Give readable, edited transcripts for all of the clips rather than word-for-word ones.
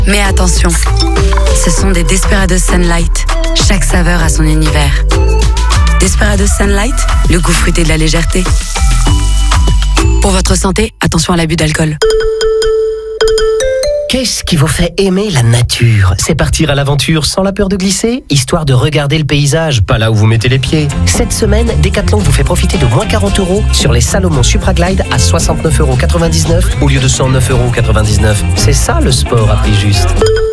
Mais attention, ce sont des Desperados Sunlight. Chaque saveur a son univers. Desperados Sunlight, le goût fruité de la légèreté. Pour votre santé, attention à l'abus d'alcool. Qu'est-ce qui vous fait aimer la nature? C'est partir à l'aventure sans la peur de glisser, histoire de regarder le paysage, pas là où vous mettez les pieds. Cette semaine, Decathlon vous fait profiter de moins 40 € sur les Salomon Supra Glide à 69,99 € au lieu de 109,99 €. C'est ça le sport à prix juste.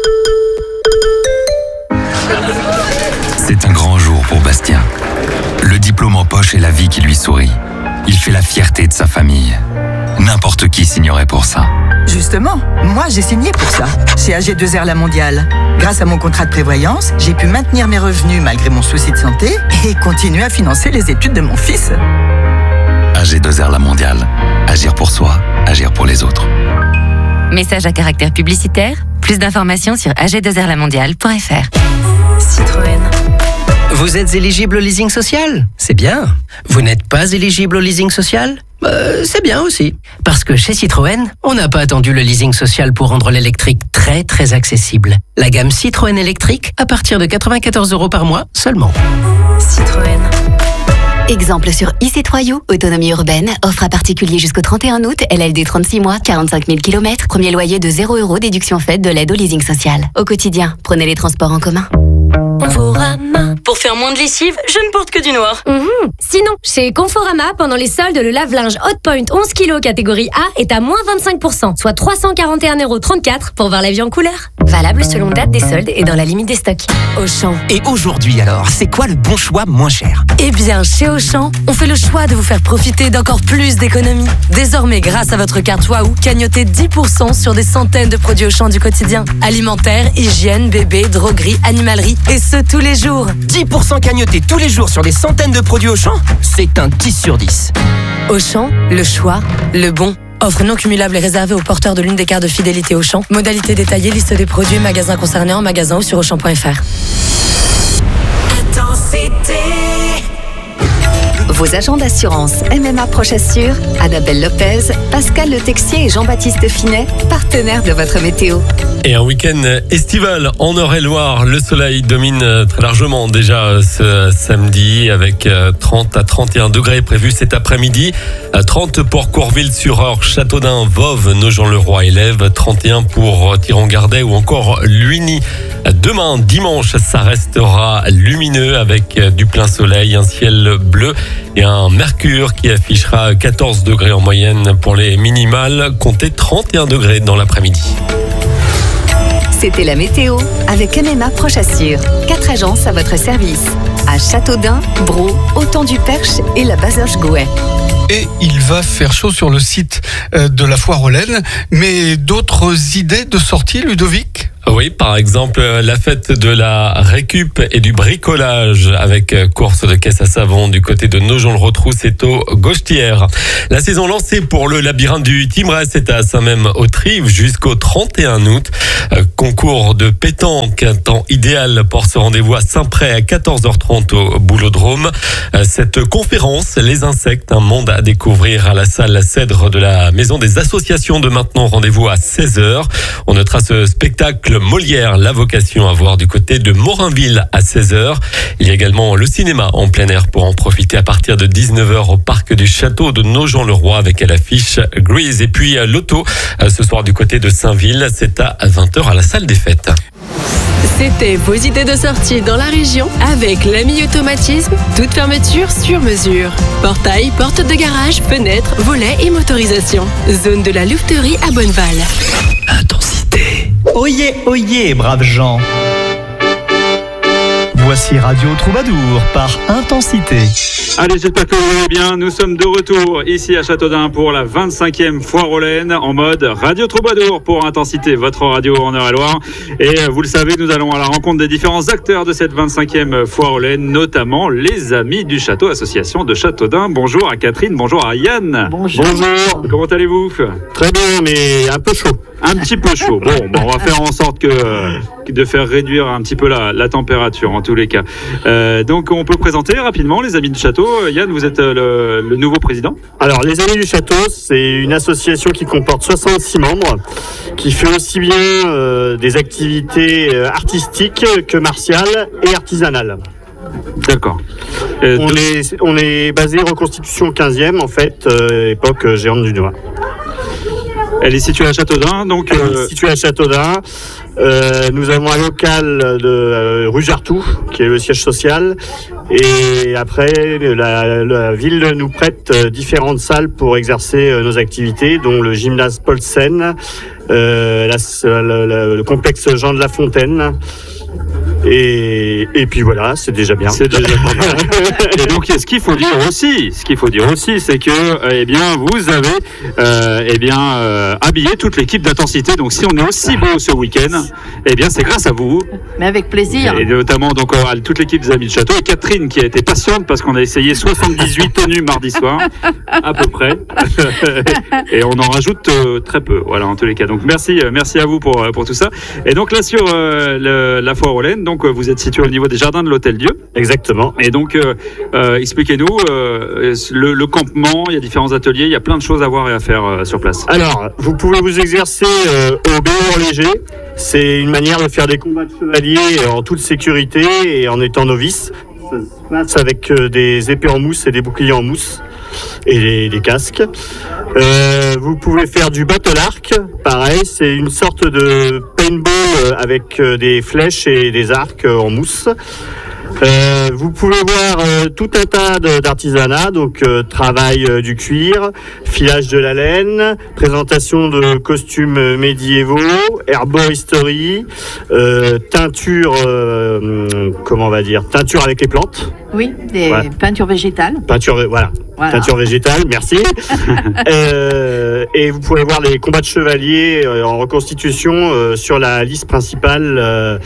C'est un grand jour pour Bastien. Le diplôme en poche et la vie qui lui sourit. Il fait la fierté de sa famille. N'importe qui signerait pour ça. Justement, moi j'ai signé pour ça, chez AG2R La Mondiale. Grâce à mon contrat de prévoyance, j'ai pu maintenir mes revenus malgré mon souci de santé et continuer à financer les études de mon fils. AG2R La Mondiale. Agir pour soi, agir pour les autres. Message à caractère publicitaire. Plus d'informations sur ag2rlamondiale.fr. Citroën. Vous êtes éligible au leasing social? C'est bien. Vous n'êtes pas éligible au leasing social? C'est bien aussi. Parce que chez Citroën, on n'a pas attendu le leasing social pour rendre l'électrique très très accessible. La gamme Citroën électrique à partir de 94 € par mois seulement. Citroën. Exemple sur i3U, autonomie urbaine, offre à particulier jusqu'au 31 août, LLD 36 mois, 45 000 km, premier loyer de 0 €, déduction faite de l'aide au leasing social. Au quotidien, prenez les transports en commun. Conforama. Pour faire moins de lessive, je ne porte que du noir. Sinon, chez Conforama, pendant les soldes, le lave-linge Hotpoint 11 kg catégorie A est à moins 25%, soit 341,34 € pour voir la vie en couleur. Valable selon date des soldes et dans la limite des stocks. Auchan. Et aujourd'hui alors, c'est quoi le bon choix moins cher? Eh bien, chez Auchan, on fait le choix de vous faire profiter d'encore plus d'économies. Désormais, grâce à votre carte Waouh, cagnotez 10% sur des centaines de produits Auchan du quotidien. Alimentaire, hygiène, bébé, droguerie, animalerie, et ce tous les jours. 10% cagnotés tous les jours sur des centaines de produits Auchan? C'est un 10 sur 10. Auchan, le choix, le bon. Offre non cumulable et réservée aux porteurs de l'une des cartes de fidélité Auchan. Modalité détaillée, liste des produits, magasins concernés en magasin ou sur Auchan.fr. Vos agents d'assurance MMA Proche Assure, Annabelle Lopez, Pascal Le Texier et Jean-Baptiste Finet, partenaires de votre météo. Et un week-end estival en Eure-et-Loire. Le soleil domine très largement déjà ce samedi avec 30 à 31 degrés prévus cet après-midi. 30 pour Courville-sur-Eure, Châteaudun, Voves, Nogent-le-Roi élève, 31 pour Thiron-Gardet ou encore Luigny. Demain, dimanche, ça restera lumineux avec du plein soleil, un ciel bleu et un mercure qui affichera 14 degrés en moyenne pour les minimales, comptez 31 degrés dans l'après-midi. C'était la météo avec MMA Proche Assure. 4 agences à votre service. À Châteaudun, Braux, Autant-du-Perche et la Bazoche-Gouet. Et il va faire chaud sur le site de la Foire aux Laines. Mais d'autres idées de sortie, Ludovic ? Oui, par exemple, la fête de la récup et du bricolage avec course de caisse à savon du côté de Nogent-le-Rotrou, c'est au Gauchetière. La saison lancée pour le labyrinthe du Timeresse est à Saint-Même-aux-Trives jusqu'au 31 août. Concours de pétanque, un temps idéal pour ce rendez-vous à Saint-Pré à 14h30 au Boulodrome. Cette conférence, Les insectes, un monde à découvrir à la salle Cèdre de la Maison des Associations de Maintenon, rendez-vous à 16h. On notera ce spectacle Molière, la vocation à voir du côté de Morinville à 16h. Il y a également le cinéma en plein air pour en profiter à partir de 19h au parc du château de Nogent-le-Roi avec à l'affiche Grease. Et puis l'auto ce soir du côté de Saint-Ville, c'est à 20h à la salle des fêtes. C'était vos idées de sortie dans la région avec l'ami automatisme, toute fermeture sur mesure. Portail, porte de garage, fenêtres, volets et motorisation. Zone de la louveterie à Bonneval. Intensité. Oyez, oyez, braves gens. Voici Radio Troubadour par Intensité. Allez, j'espère que vous allez bien. Nous sommes de retour ici à Châteaudun pour la 25e Foire aux Laines en mode Radio Troubadour pour Intensité, votre radio en Eure-et-Loire. Et vous le savez, nous allons à la rencontre des différents acteurs de cette 25e Foire aux Laines, notamment les Amis du Château, association de Châteaudun. Bonjour à Catherine, bonjour à Yann. Bonjour. Comment allez-vous ? Très bien, mais un peu chaud. Un petit peu chaud. Bon, on va faire en sorte de faire réduire un petit peu la température en tous les cas. Donc on peut présenter rapidement les Amis du Château. Yann, vous êtes le nouveau président. Alors, les Amis du Château, c'est une association qui comporte 66 membres, qui fait aussi bien des activités artistiques que martiales et artisanales. D'accord. On est basé Reconstitution 15e, en fait, époque Géante du Noir. Elle est située à Châteaudun, donc... Située à Châteaudun. Nous avons un local de rue Jartou, qui est le siège social. Et après, la ville nous prête différentes salles pour exercer nos activités, dont le gymnase Paulsen, le complexe Jean de la Fontaine. Et puis voilà, c'est déjà bien. C'est déjà pas mal. Et donc, ce qu'il faut dire aussi, c'est que, vous avez, habillé toute l'équipe d'Intensité. Donc, si on est aussi beau ce week-end, c'est grâce à vous. Mais avec plaisir. Et notamment, donc, toute l'équipe des Amis du Château. Et Catherine, qui a été patiente parce qu'on a essayé 78 tenues mardi soir, à peu près. Et on en rajoute très peu. Voilà, en tous les cas. Donc, merci à vous pour tout ça. Et donc, là, sur la foire aux laines, donc vous êtes situé au niveau des jardins de l'Hôtel Dieu. Exactement. Et donc, expliquez-nous, le campement, il y a différents ateliers, il y a plein de choses à voir et à faire sur place. Alors, vous pouvez vous exercer au béor léger. C'est une manière de faire des combats de chevaliers en toute sécurité et en étant novice. Ça se passe avec des épées en mousse et des boucliers en mousse et des casques. Vous pouvez faire du battle arc, pareil, c'est une sorte de paintball avec des flèches et des arcs en mousse. Vous pouvez voir tout un tas d'artisanat, donc travail du cuir, filage de la laine, présentation de costumes médiévaux, herboristerie, teinture, teinture avec les plantes. Oui, des peintures végétales. Voilà. Teinture végétale, merci. Et vous pouvez voir les combats de chevaliers en reconstitution sur la liste principale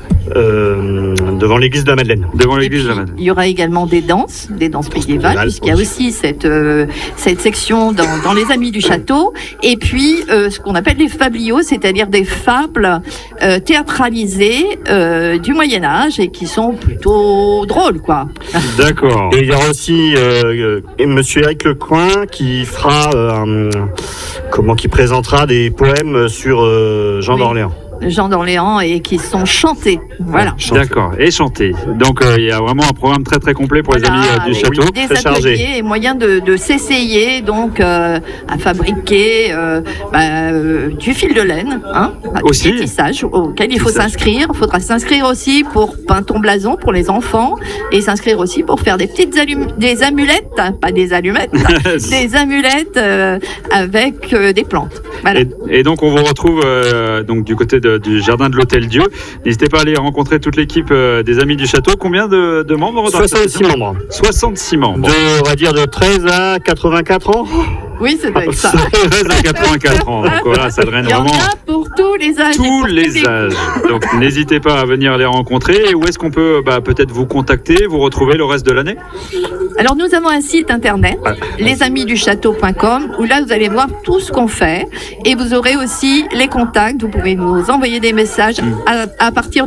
devant l'église de la Madeleine. Il y aura également des danses médiévales, puisqu'il y a aussi cette section dans les Amis du Château. Et puis, ce qu'on appelle les fabliaux, c'est-à-dire des fables théâtralisées du Moyen-Âge et qui sont plutôt drôles, quoi. D'accord. Et il y aura aussi Monsieur Éric Lecoin qui fera, qui présentera des poèmes sur Jean d'Orléans. Jean d'Orléans et qui sont chantés. Voilà. D'accord, et chantés. Donc il y a vraiment un programme très très complet pour les amis du château. Des ateliers et moyens de s'essayer donc à fabriquer du fil de laine, aussi du tissage auquel il faut s'inscrire. Il faudra s'inscrire aussi pour peindre ton blason pour les enfants et s'inscrire aussi pour faire des petites des amulettes, pas des allumettes, des amulettes avec des plantes. Voilà. Et donc on vous retrouve donc du côté du jardin de l'Hôtel Dieu. N'hésitez pas à aller rencontrer toute l'équipe des Amis du Château. Combien de membres? 66 membres. 66 membres. On va dire de 13 à 84 ans. Oui, c'est vrai ça. 13 à 84 ans. Donc voilà, ça draine vraiment. Il y en a pour tous les âges. Tous les âges. Donc n'hésitez pas à venir les rencontrer. Et où est-ce qu'on peut peut-être vous contacter, vous retrouver le reste de l'année? Alors nous avons un site internet, lesamisduchâteau.com, où là vous allez voir tout ce qu'on fait et vous aurez aussi les contacts. Vous pouvez nous envoyer des messages à partir